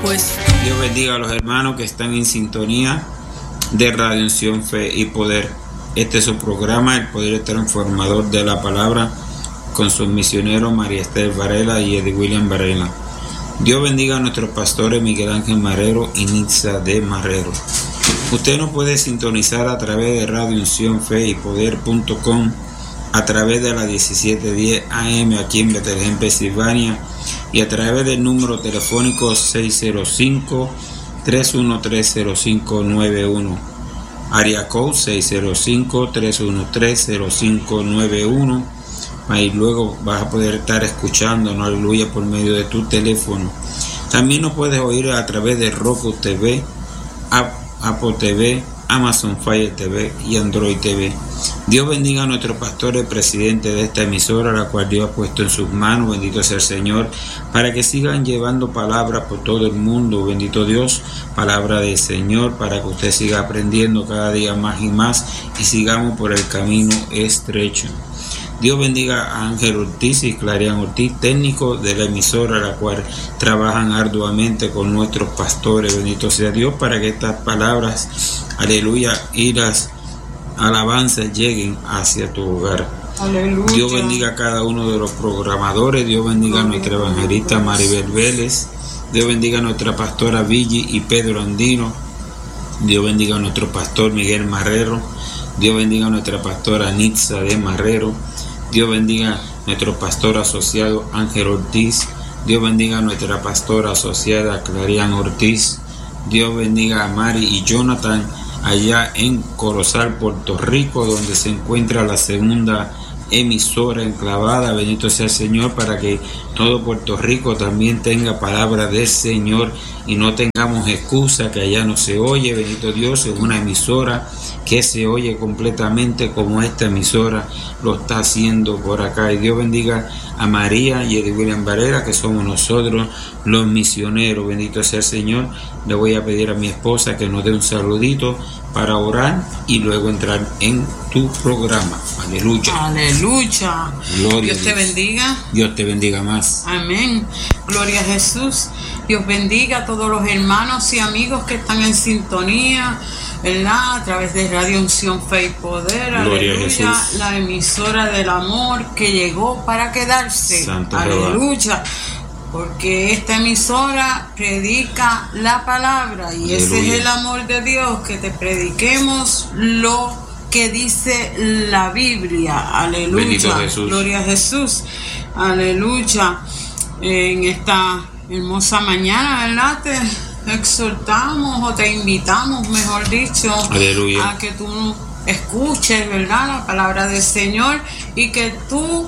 puesto. Dios bendiga a los hermanos que están en sintonía de Radio Unción, Fe y Poder. Este es su programa, El Poder Transformador de la Palabra, con sus misioneros María Esther Varela y Eddie William Varela. Dios bendiga a nuestros pastores Miguel Ángel Marrero y Nitza de Marrero. Usted nos puede sintonizar a través de Radio Unción, Fe y Poder.com, a través de la 1710 AM aquí en Bethlehem, Pensilvania, y a través del número telefónico 605-313-0591, área code 605-313-0591, y luego vas a poder estar escuchando, ¿no? Aleluya, por medio de tu teléfono. También nos puedes oír a través de Roku TV, Apple TV, Amazon Fire TV y Android TV. Dios bendiga a nuestro pastor, el presidente de esta emisora, la cual Dios ha puesto en sus manos, bendito sea el Señor, para que sigan llevando palabras por todo el mundo, bendito Dios, palabra del Señor, para que usted siga aprendiendo cada día más y más y sigamos por el camino estrecho. Dios bendiga a Ángel Ortiz y Clarian Ortiz, técnicos de la emisora, la cual trabajan arduamente con nuestros pastores. Bendito sea Dios, para que estas palabras, aleluya, y las alabanzas lleguen hacia tu hogar. Aleluya. Dios bendiga a cada uno de los programadores. Dios bendiga a nuestra evangelista Maribel Vélez. Dios bendiga a nuestra pastora Villi y Pedro Andino. Dios bendiga a nuestro pastor Miguel Marrero. Dios bendiga a nuestra pastora Nitza de Marrero. Dios bendiga a nuestro pastor asociado Ángel Ortiz. Dios bendiga a nuestra pastora asociada Clarian Ortiz. Dios bendiga a Mari y Jonathan allá en Corozal, Puerto Rico, donde se encuentra la segunda emisora enclavada. Bendito sea el Señor, para que todo Puerto Rico también tenga palabra del Señor y no tengamos excusa que allá no se oye. Bendito Dios, es una emisora que se oye completamente como esta emisora lo está haciendo por acá. Y Dios bendiga a María y Eddie William Varela, que somos nosotros los misioneros. Bendito sea el Señor. Le voy a pedir a mi esposa que nos dé un saludito para orar y luego entrar en tu programa. Aleluya. Aleluya. Gloria Dios te bendiga. Dios te bendiga más. Amén. Gloria a Jesús. Dios bendiga a todos los hermanos y amigos que están en sintonía, ¿verdad? A través de Radio Unción, Fe y Poder. Gloria aleluya. A Jesús. La emisora del amor que llegó para quedarse. Santo aleluya. Porque esta emisora predica la palabra y aleluya. Ese es el amor de Dios, que te prediquemos lo que dice la Biblia. Aleluya. Bendito Jesús. Gloria a Jesús. Aleluya. En esta hermosa mañana, ¿verdad? Te exhortamos o te invitamos, mejor dicho, aleluya, a que tú escuches, ¿verdad?, la palabra del Señor y que tú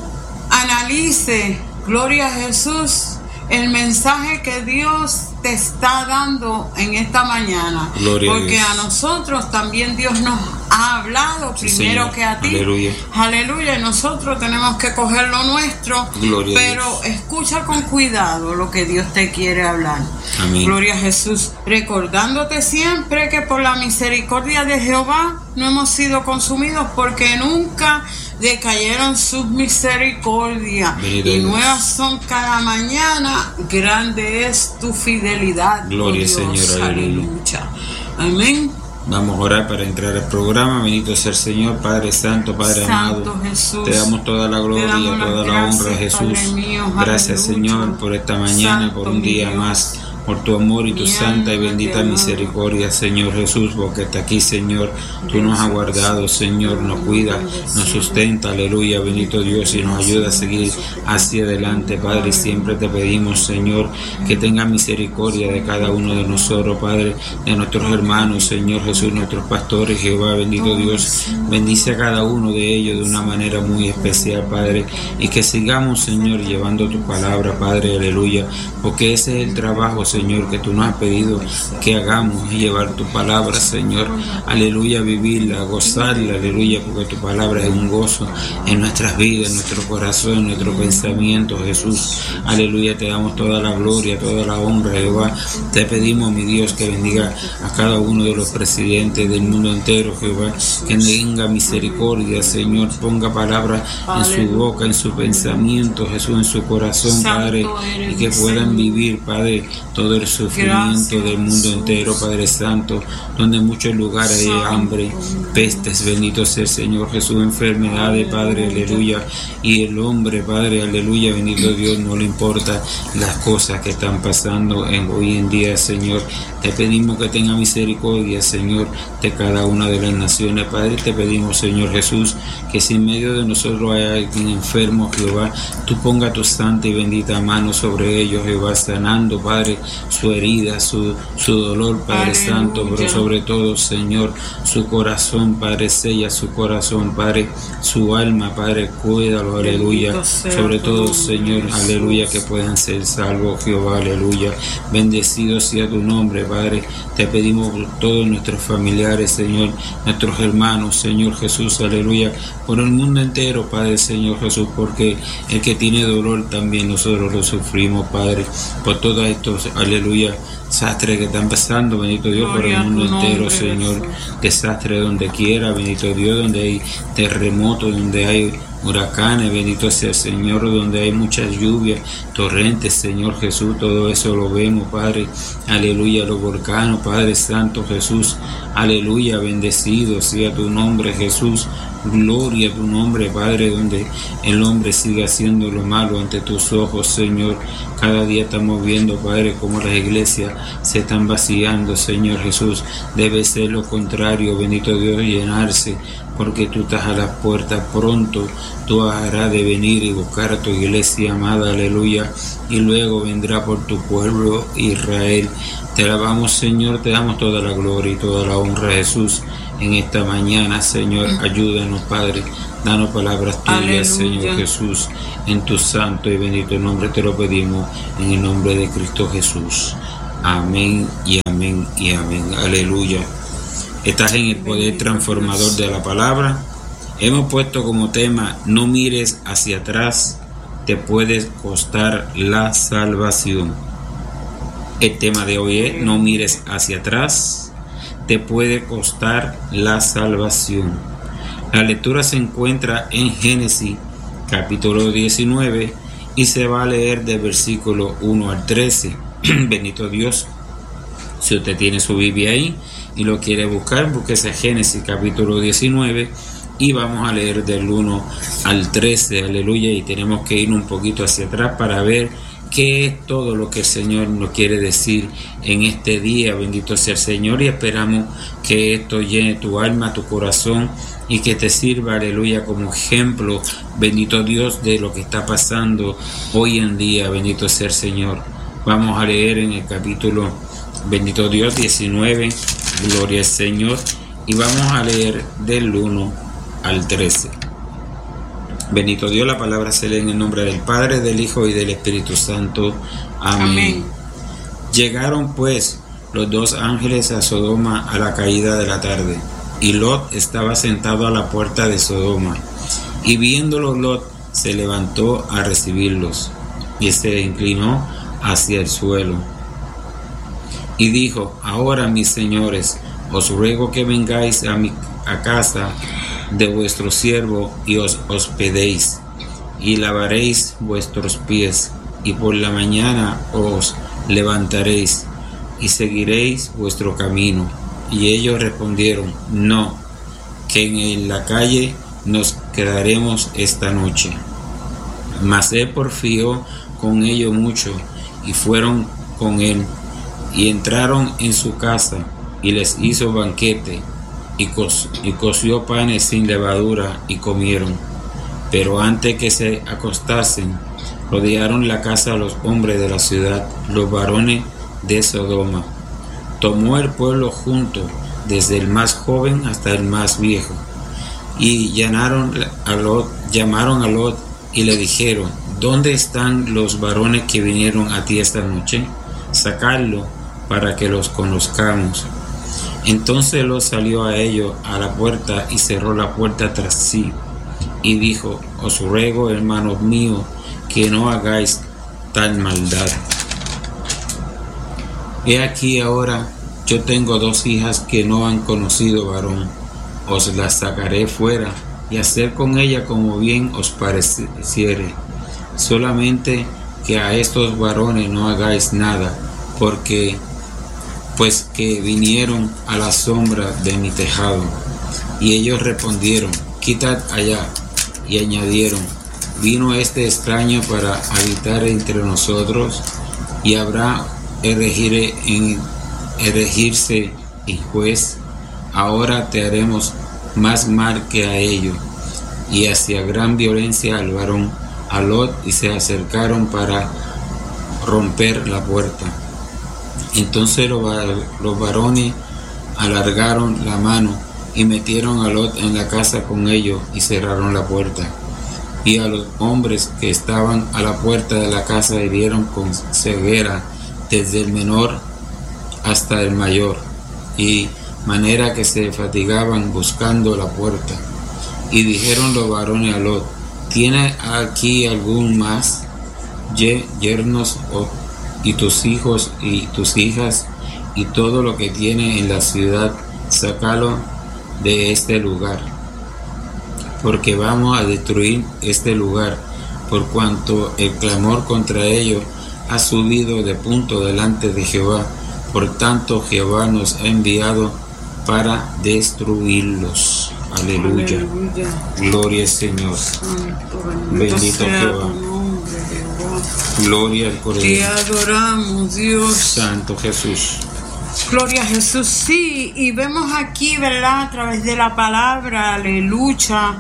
analices, gloria a Jesús, el mensaje que Dios te está dando en esta mañana. Gloria porque a nosotros también Dios nos ha hablado primero que a ti. Aleluya. Aleluya. Y nosotros tenemos que coger lo nuestro. Gloria pero escucha con cuidado lo que Dios te quiere hablar. Amén. Gloria a Jesús. Recordándote siempre que por la misericordia de Jehová no hemos sido consumidos, porque nunca decayeron sus misericordias. Bendito y Dios. Nuevas son cada mañana. Grande es tu fidelidad. Gloria, oh Dios. Señor. Aleluya. Amén. Vamos a orar para entrar al programa. Bendito sea el Señor, Padre Santo, Padre Santo amado. Jesús. Te damos toda la gloria, toda la honra, Jesús. Gracias, Señor, por esta mañana, por un día más, por tu amor y tu santa y bendita misericordia, Señor Jesús, porque hasta aquí, Señor, tú nos has guardado, Señor, nos cuida, nos sustenta, aleluya, bendito Dios, y nos ayuda a seguir hacia adelante, Padre. Siempre te pedimos, Señor, que tengas misericordia de cada uno de nosotros, Padre, de nuestros hermanos, Señor Jesús, nuestros pastores, Jehová, bendito Dios, bendice a cada uno de ellos de una manera muy especial, Padre, y que sigamos, Señor, llevando tu palabra, Padre, aleluya, porque ese es el trabajo, Señor, que tú nos has pedido que hagamos, y llevar tu palabra, Señor, aleluya, vivirla, gozarla, aleluya, porque tu palabra es un gozo en nuestras vidas, en nuestro corazón, en nuestro pensamiento, Jesús, aleluya. Te damos toda la gloria, toda la honra, Jehová. Te pedimos, mi Dios, que bendiga a cada uno de los presidentes del mundo entero, Jehová, que tenga misericordia, Señor, ponga palabras en su boca, en su pensamiento, Jesús, en su corazón, Padre, y que puedan vivir, Padre, todo todo el sufrimiento del mundo entero, Padre Santo, donde en muchos lugares hay hambre, pestes, bendito sea el Señor Jesús, enfermedades, Padre, aleluya, y el hombre, Padre, aleluya, bendito Dios, no le importa las cosas que están pasando hoy en día, Señor. Te pedimos que tenga misericordia, Señor, de cada una de las naciones, Padre. Te pedimos, Señor Jesús, que si en medio de nosotros hay alguien enfermo, Jehová, tú ponga tu santa y bendita mano sobre ellos, Jehová, sanando, Padre, su herida, su dolor, Padre Aleluya. Santo, pero sobre todo, Señor, su corazón, Padre, sella su corazón, Padre, su alma, Padre, cuídalo, aleluya, sobre todo, Señor, aleluya, que puedan ser salvos, Jehová, aleluya, bendecido sea tu nombre, Padre. Te pedimos por todos nuestros familiares, Señor, nuestros hermanos, Señor Jesús, aleluya, por el mundo entero, Padre, Señor Jesús, porque el que tiene dolor también nosotros lo sufrimos, Padre, por todos estos, aleluya, desastres que están pasando, bendito Dios, por el mundo entero, Señor, desastre donde quiera, bendito Dios, donde hay terremotos, donde hay huracanes, bendito sea el Señor, donde hay muchas lluvias, torrentes, Señor Jesús, todo eso lo vemos, Padre, aleluya, los volcanes, Padre Santo Jesús, aleluya, bendecido sea tu nombre, Jesús, gloria a tu nombre, Padre, donde el hombre sigue haciendo lo malo ante tus ojos, Señor. Cada día estamos viendo, Padre, cómo las iglesias se están vaciando, Señor Jesús. Debe ser lo contrario, bendito Dios, llenarse, porque tú estás a las puertas pronto. Tú harás de venir y buscar a tu iglesia amada, aleluya, y luego vendrá por tu pueblo Israel. Te alabamos, Señor, te damos toda la gloria y toda la honra, Jesús, en esta mañana, Señor. Ayúdanos, Padre, danos palabras tuyas, aleluya, Señor Jesús, en tu santo y bendito nombre te lo pedimos, en el nombre de Cristo Jesús. Amén y amén y amén, aleluya. Estás en el poder transformador de la palabra. Hemos puesto como tema: no mires hacia atrás, te puede costar la salvación. El tema de hoy es: no mires hacia atrás, te puede costar la salvación. La lectura se encuentra en Génesis capítulo 19 y se va a leer del versículo 1 al 13. Bendito Dios. Si usted tiene su Biblia ahí y lo quiere buscar, búsquese Génesis capítulo 19 y vamos a leer del 1 al 13, aleluya, y tenemos que ir un poquito hacia atrás para ver qué es todo lo que el Señor nos quiere decir en este día. Bendito sea el Señor, y esperamos que esto llene tu alma, tu corazón, y que te sirva, aleluya, como ejemplo, bendito Dios, de lo que está pasando hoy en día. Bendito sea el Señor. Vamos a leer en el capítulo, bendito Dios, 19, gloria al Señor, y vamos a leer del 1 al 13. Bendito Dios, la palabra se lee en el nombre del Padre, del Hijo y del Espíritu Santo. Amén. Amén. Llegaron pues los dos ángeles a Sodoma a la caída de la tarde, y Lot estaba sentado a la puerta de Sodoma, y viéndolo Lot se levantó a recibirlos, y se inclinó hacia el suelo, y dijo: ahora, mis señores, os ruego que vengáis a casa de vuestro siervo y os hospedéis, y lavaréis vuestros pies, y por la mañana os levantaréis y seguiréis vuestro camino. Y ellos respondieron: no, que en la calle nos quedaremos esta noche. Mas él porfió con ellos mucho, y fueron con él, y entraron en su casa, y les hizo banquete, y coció panes sin levadura, y comieron. Pero antes que se acostasen, rodearon la casa los hombres de la ciudad, los varones de Sodoma. Tomó el pueblo junto, desde el más joven hasta el más viejo, y llamaron a Lot y le dijeron: ¿dónde están los varones que vinieron a ti esta noche? Sacadlo para que los conozcamos. Entonces Lot salió a ellos a la puerta y cerró la puerta tras sí, y dijo: os ruego, hermanos míos, que no hagáis tal maldad. He aquí ahora, yo tengo dos hijas que no han conocido varón. Os las sacaré fuera y hacer con ella como bien os pareciere. Solamente que a estos varones no hagáis nada, pues que vinieron a la sombra de mi tejado. Y ellos respondieron: quitad allá. Y añadieron: vino este extraño para habitar entre nosotros, y habrá erigirse en juez. Ahora te haremos más mal que a ellos. Y hacía gran violencia al varón, a Lot, y se acercaron para romper la puerta. Entonces los varones alargaron la mano y metieron a Lot en la casa con ellos y cerraron la puerta. Y a los hombres que estaban a la puerta de la casa hirieron con ceguera, desde el menor hasta el mayor, y manera que se fatigaban buscando la puerta. Y dijeron los varones a Lot: ¿tiene aquí algún más yernos y tus hijos y tus hijas y todo lo que tiene en la ciudad? Sácalo de este lugar, porque vamos a destruir este lugar, por cuanto el clamor contra ellos ha subido de punto delante de Jehová. Por tanto, Jehová nos ha enviado para destruirlos. Aleluya. Aleluya. Gloria al Señor. Bendito Jehová. Gloria al Cordero. Te adoramos, Dios. Santo Jesús. Gloria a Jesús. Sí, y vemos aquí, ¿verdad?, a través de la palabra, aleluya,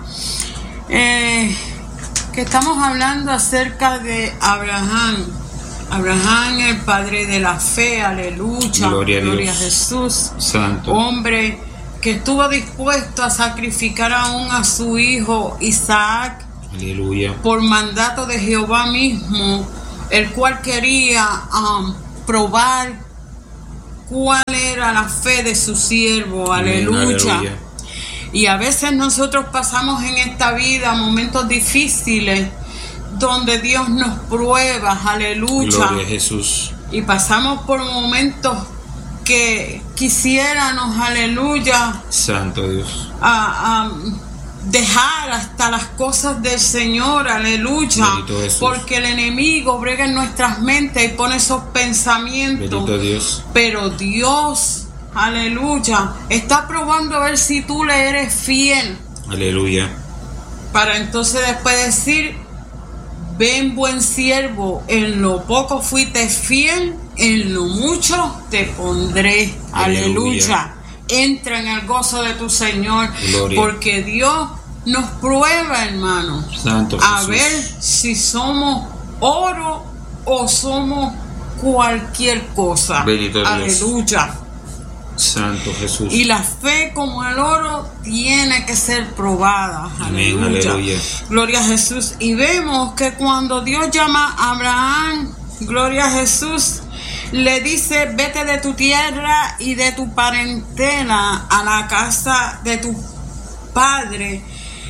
que estamos hablando acerca de Abraham. Abraham, el padre de la fe, aleluya. Gloria a Jesús. Santo. Hombre que estuvo dispuesto a sacrificar aún a su hijo Isaac. Aleluya. Por mandato de Jehová mismo, el cual quería probar cuál era la fe de su siervo. Aleluya. Aleluya. Y a veces nosotros pasamos en esta vida momentos difíciles donde Dios nos prueba. Aleluya. Gloria a Jesús. Y pasamos por momentos que quisiéramos, aleluya, Santo Dios, dejar hasta las cosas del Señor, aleluya, porque el enemigo brega en nuestras mentes y pone esos pensamientos. Bendito Dios. Pero Dios, aleluya, está probando a ver si tú le eres fiel. Aleluya. Para entonces después decir: ven, buen siervo, en lo poco fuiste fiel, en lo mucho te pondré. Aleluya. Entra en el gozo de tu Señor. Gloria. Porque Dios nos prueba, hermano, Santo a Jesús. ver si somos oro o somos cualquier cosa. Bendito Dios. Aleluya. Santo Jesús. Y la fe, como el oro, tiene que ser probada. Amén. Aleluya. Aleluya. Gloria a Jesús. Y vemos que cuando Dios llama a Abraham, gloria a Jesús, le dice: vete de tu tierra y de tu parentela a la casa de tu padre,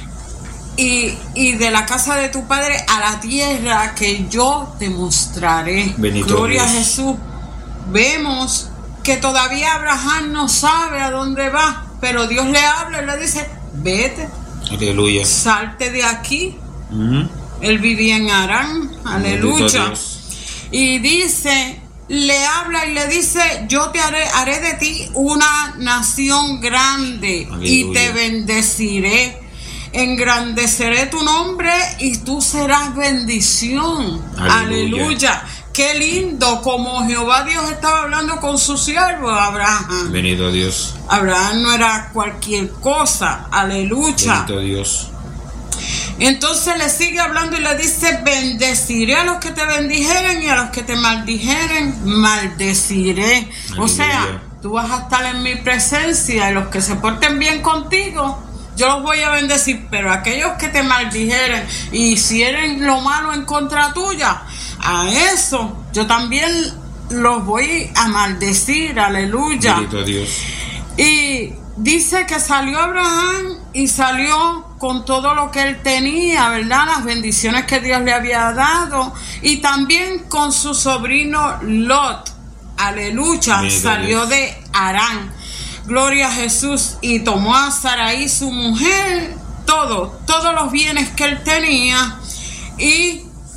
y de la casa de tu padre a la tierra que yo te mostraré. Bendito Gloria Dios. a Jesús. Vemos que todavía Abraham no sabe a dónde va, pero Dios le habla y le dice: vete. Aleluya. Salte de aquí. Él vivía en Harán. Aleluya. Y dice, le habla y le dice: yo te haré de ti una nación grande. Aleluya. Y te bendeciré. Engrandeceré tu nombre y tú serás bendición. Aleluya. Aleluya. Qué lindo, como Jehová Dios estaba hablando con su siervo Abraham. Bendito Dios. Abraham no era cualquier cosa. Aleluya. Bendito Dios. Entonces le sigue hablando y le dice: bendeciré a los que te bendijeren y a los que te maldijeren, maldeciré. Aleluya. O sea, tú vas a estar en mi presencia y los que se porten bien contigo, yo los voy a bendecir, pero aquellos que te maldijeren y hicieren lo malo en contra tuya, a eso yo también los voy a maldecir. Aleluya. Bendito Dios. Y dice que salió Abraham y salió con todo lo que él tenía, ¿verdad? Las bendiciones que Dios le había dado, y también con su sobrino Lot. Aleluya. Bendito salió Dios. de Harán. Gloria a Jesús. Y tomó a Sarai su mujer, todos los bienes que él tenía, y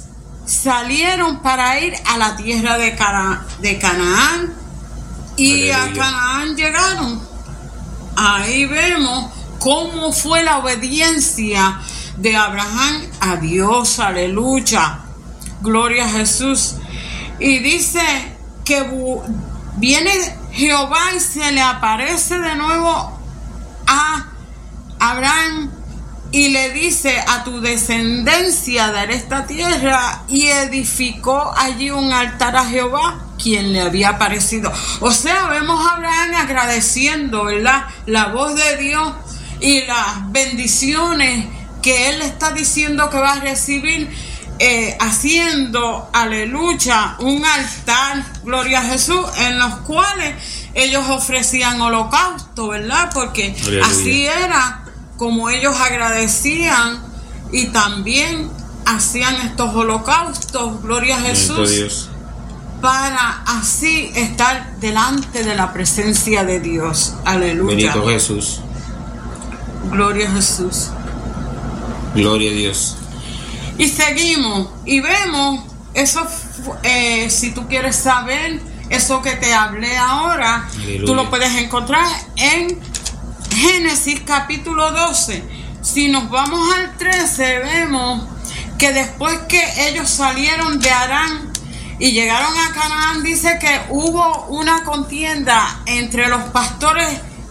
salieron para ir a la tierra de Canaán y Aleluya. a Canaán llegaron. Ahí vemos cómo fue la obediencia de Abraham a Dios, aleluya, gloria a Jesús. Y dice que viene Jehová y se le aparece de nuevo a Abraham y le dice: a tu descendencia daré esta tierra, y edificó allí un altar a Jehová, quien le había aparecido. O sea, vemos a Abraham agradeciendo, ¿verdad?, la voz de Dios y las bendiciones que él está diciendo que va a recibir, haciendo, aleluya, un altar, gloria a Jesús, en los cuales ellos ofrecían holocausto, ¿verdad? Porque aleluya, así era como ellos agradecían y también hacían estos holocaustos, gloria a Jesús, para así estar delante de la presencia de Dios, aleluya. Bendito Jesús. Gloria a Jesús. Gloria a Dios. Y seguimos y vemos eso. Si tú quieres saber eso que te hablé ahora, aleluya, tú lo puedes encontrar en Génesis capítulo 12. Si nos vamos al 13, vemos que después que ellos salieron de Harán y llegaron a Canaán, dice que hubo una contienda entre los pastores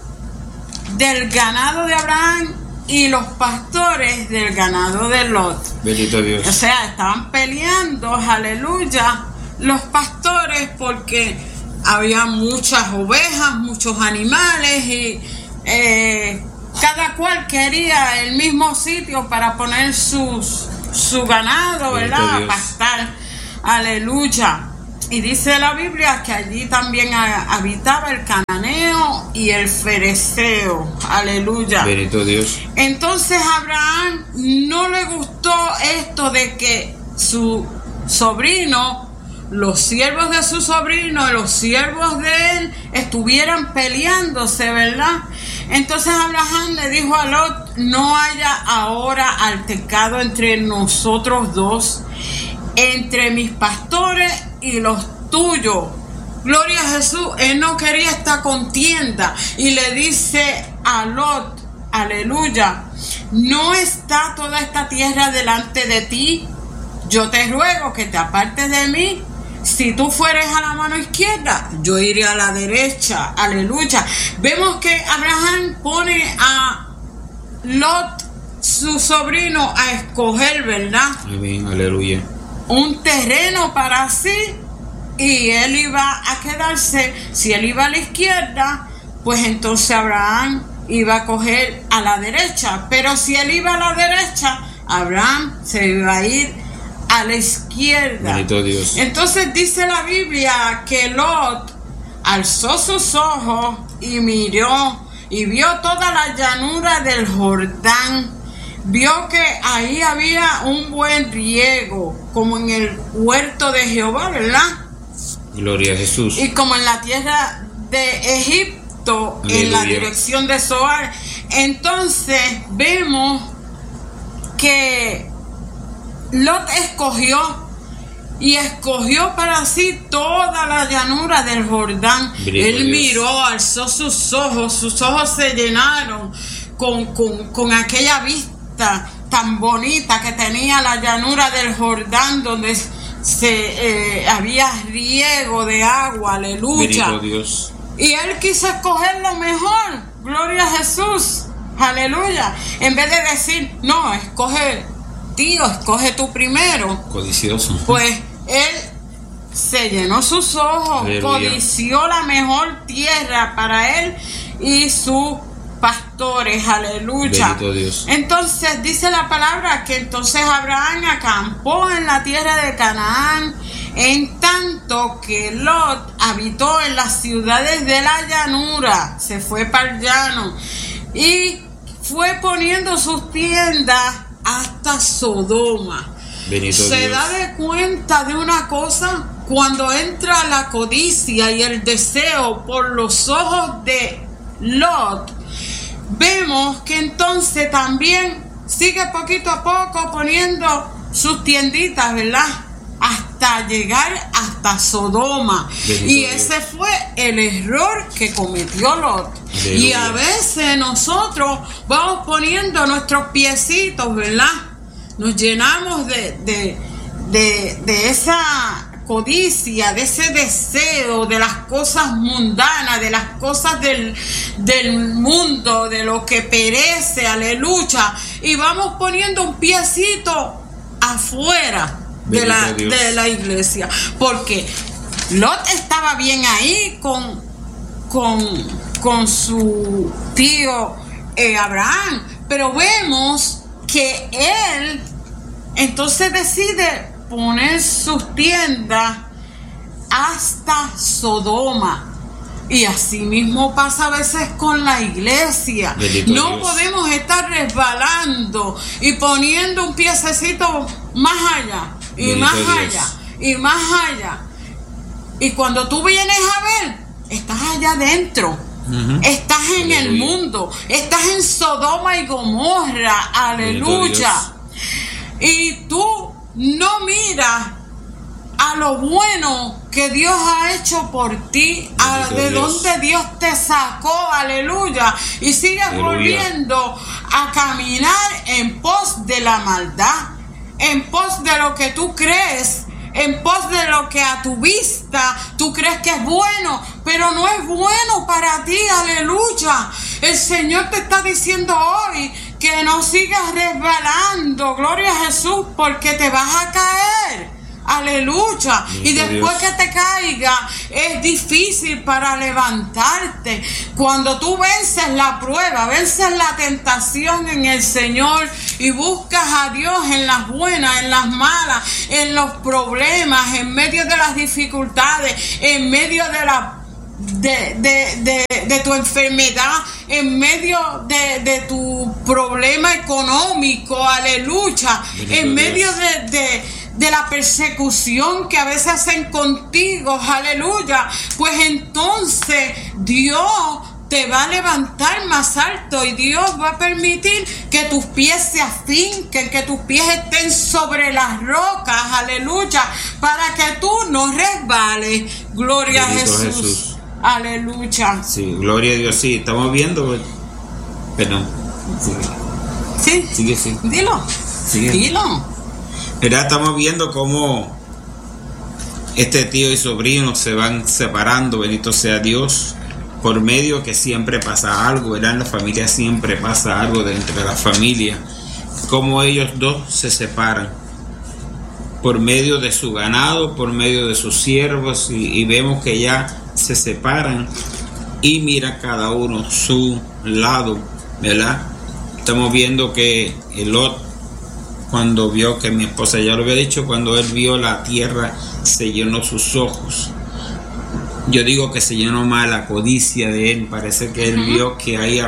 del ganado de Abraham y los pastores del ganado de Lot. Bendito Dios. O sea, estaban peleando, aleluya, los pastores, porque había muchas ovejas, muchos animales, y cada cual quería el mismo sitio para poner su ganado, ¿verdad?, a pastar, aleluya. Y dice la Biblia que allí también habitaba el cananeo y el fereceo, aleluya. Bendito Dios. Entonces a Abraham no le gustó esto de que su sobrino, los siervos de su sobrino y los siervos de él estuvieran peleándose, ¿verdad? Entonces Abraham le dijo a Lot: no haya ahora altercado entre nosotros dos, entre mis pastores y los tuyos. Gloria a Jesús. Él no quería esta contienda y le dice a Lot, aleluya: no está toda esta tierra delante de ti. Yo te ruego que te apartes de mí. Si tú fueres a la mano izquierda, yo iré a la derecha, aleluya. Vemos que Abraham pone a Lot, su sobrino, a escoger, ¿verdad? Amén, aleluya. Un terreno para sí, y él iba a quedarse. Si él iba a la izquierda, pues entonces Abraham iba a coger a la derecha, pero si él iba a la derecha, Abraham se iba a ir a la izquierda. Bendito Dios. Entonces dice la Biblia que Lot alzó sus ojos y miró y vio toda la llanura del Jordán. Vio que ahí había un buen riego, como en el huerto de Jehová, ¿verdad? Gloria a Jesús. Y como en la tierra de Egipto, aleluya, en la dirección de Zoar. Entonces vemos que Lot escogió para sí toda la llanura del Jordán. Él miró, alzó sus ojos se llenaron con aquella vista tan bonita que tenía la llanura del Jordán, donde había riego de agua, aleluya. Bendito Dios. Y él quiso escoger lo mejor, gloria a Jesús, aleluya. En vez de decir, no, escoge tú primero. Codicioso. Pues él se llenó sus ojos, aleluya, codició la mejor tierra para él y sus pastores, aleluya. Bendito Dios. Entonces dice la palabra que entonces Abraham acampó en la tierra de Canaán, en tanto que Lot habitó en las ciudades de la llanura, se fue para el llano y fue poniendo sus tiendas hasta Sodoma. Bendito Se Dios. da de cuenta de una cosa: cuando entra la codicia y el deseo por los ojos de Lot, vemos que entonces también sigue poquito a poco poniendo sus tienditas, ¿verdad? hasta llegar hasta Sodoma. Y ese fue el error que cometió Lot. Y a veces nosotros vamos poniendo nuestros piecitos, ¿verdad? Nos llenamos de esa codicia, de ese deseo, de las cosas mundanas, de las cosas del mundo, de lo que perece, aleluya, y vamos poniendo un piecito afuera de la iglesia, porque Lot estaba bien ahí con su tío Abraham, pero vemos que él entonces decide poner sus tiendas hasta Sodoma. Y así mismo pasa a veces con la iglesia. No Dios. Podemos estar resbalando y poniendo un piececito más allá y más allá y más allá. Y cuando tú vienes a ver, estás allá adentro. Estás en el mundo, estás en Sodoma y Gomorra, aleluya. Y tú no miras a lo bueno que Dios ha hecho por ti, de donde Dios te sacó, aleluya, y sigues volviendo a caminar en pos de la maldad, en pos de lo que tú crees, en pos de lo que a tu vista tú crees que es bueno, pero no es bueno para ti, aleluya. El Señor te está diciendo hoy que no sigas resbalando, gloria a Jesús, porque te vas a caer, aleluya. Y después que te caiga es difícil para levantarte. Cuando tú vences la prueba, vences la tentación en el Señor y buscas a Dios en las buenas, en las malas, en los problemas, en medio de las dificultades, en medio de tu enfermedad, en medio de tu problema económico, aleluya, en medio de la persecución que a veces hacen contigo, aleluya, pues entonces Dios te va a levantar más alto y Dios va a permitir que tus pies se afinquen, que tus pies estén sobre las rocas, aleluya, para que tú no resbales. Gloria a Jesús. Aleluya. Sí, gloria a Dios. Sí, estamos viendo. Perdón. Sí. Sigue, sí. Dilo. Sigue. Dilo. ¿Verdad? Estamos viendo cómo este tío y sobrino se van separando, bendito sea Dios, por medio que siempre pasa algo, ¿verdad? En la familia siempre pasa algo dentro de la familia. Cómo ellos dos se separan por medio de su ganado, por medio de sus siervos, y vemos que ya se separan y mira cada uno su lado, ¿verdad? Estamos viendo que el Lot, cuando vio, que mi esposa ya lo había dicho, cuando él vio la tierra, se llenó sus ojos. Yo digo que se llenó más la codicia de él. Parece que él vio que ahí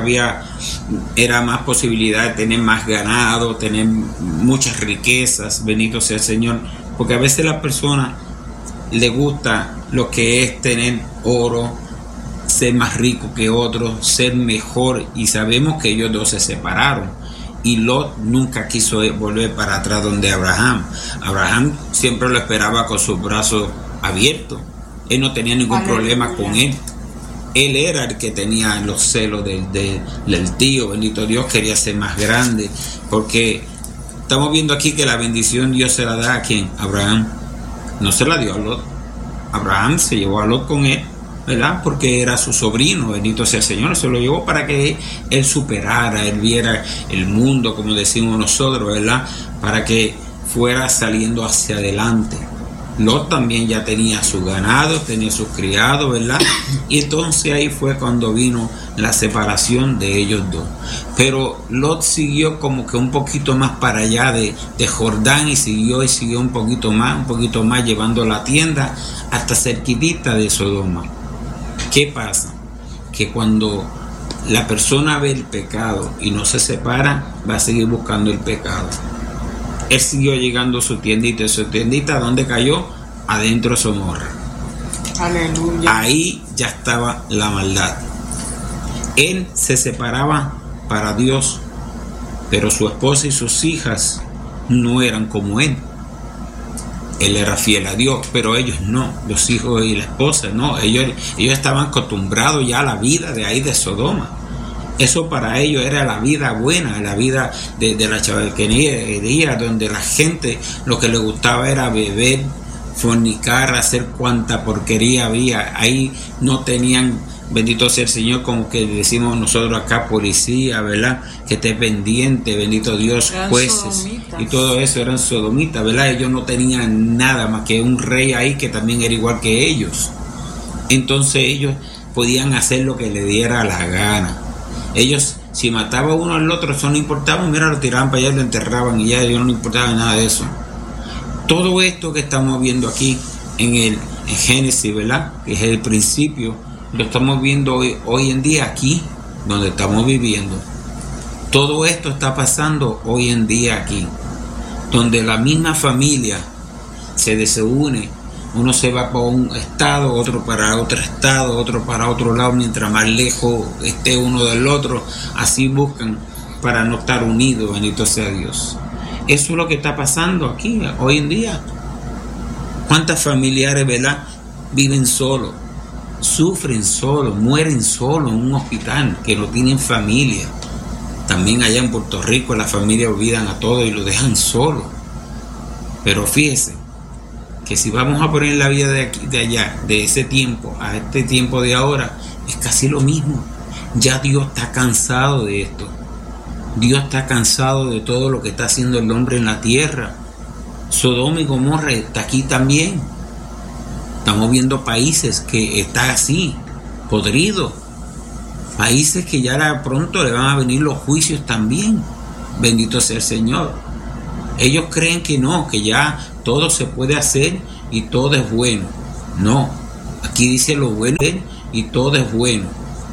era más posibilidad de tener más ganado, tener muchas riquezas, bendito sea el Señor, porque a veces a la persona le gusta lo que es tener oro, ser más rico que otros, ser mejor, y sabemos que ellos dos se separaron y Lot nunca quiso volver para atrás donde Abraham siempre lo esperaba con sus brazos abiertos. Él no tenía ningún problema con él era el que tenía los celos del tío, bendito Dios, quería ser más grande, porque estamos viendo aquí que la bendición Dios se la da a ¿quién? Abraham. No se la dio a Lot. Abraham se llevó a Lot con él, ¿verdad? Porque era su sobrino, bendito sea el Señor. Se lo llevó para que él superara, él viera el mundo, como decimos nosotros, ¿verdad? Para que fuera saliendo hacia adelante. Lot también ya tenía su ganado, tenía sus criados, ¿verdad? Y entonces ahí fue cuando vino la separación de ellos dos. Pero Lot siguió como que un poquito más para allá de Jordán y siguió un poquito más, llevando la tienda hasta cerquitita de Sodoma. ¿Qué pasa? Que cuando la persona ve el pecado y no se separa, va a seguir buscando el pecado. Él siguió llegando a su tiendita, ¿dónde cayó? Adentro de Gomorra. Aleluya. Ahí ya estaba la maldad. Él se separaba para Dios, pero su esposa y sus hijas no eran como él. él era fiel a Dios, pero ellos no, los hijos y la esposa, no, ellos estaban acostumbrados ya a la vida de ahí de Sodoma. Eso para ellos era la vida buena, la vida de la chavalería, donde la gente lo que le gustaba era beber, fornicar, hacer cuanta porquería había. Ahí no tenían, bendito sea el Señor, como que decimos nosotros acá, policía, ¿verdad? Que esté pendiente, bendito Dios, eran jueces. sodomitas. Y todo eso eran sodomitas, ¿verdad? Ellos no tenían nada más que un rey ahí que también era igual que ellos. Entonces ellos podían hacer lo que le diera la gana. Ellos, si mataba uno al otro, eso no importaba, mira, lo tiraban para allá, lo enterraban y ya, ellos no les importaba nada de eso. Todo esto que estamos viendo aquí en Génesis, ¿verdad? Que es el principio, lo estamos viendo hoy en día aquí, donde estamos viviendo. Todo esto está pasando hoy en día aquí, donde la misma familia se desune. Uno se va para un estado, otro para otro estado, otro para otro lado, mientras más lejos esté uno del otro, así buscan para no estar unidos, bendito sea Dios. Eso es lo que está pasando aquí hoy en día. ¿Cuántas familiares, verdad, viven solos, sufren solos, mueren solos en un hospital, que no tienen familia? También allá en Puerto Rico las familias olvidan a todos y lo dejan solo. Pero fíjese que si vamos a poner la vida de aquí, de allá, de ese tiempo a este tiempo de ahora, es casi lo mismo. Ya Dios está cansado de esto. Dios está cansado de todo lo que está haciendo el hombre en la tierra. Sodoma y Gomorra está aquí también. Estamos viendo países que están así, podridos. Países que ya pronto le van a venir los juicios también. Bendito sea el Señor. Ellos creen que no, que ya todo se puede hacer y todo es bueno. No, aquí dice lo bueno y todo es bueno.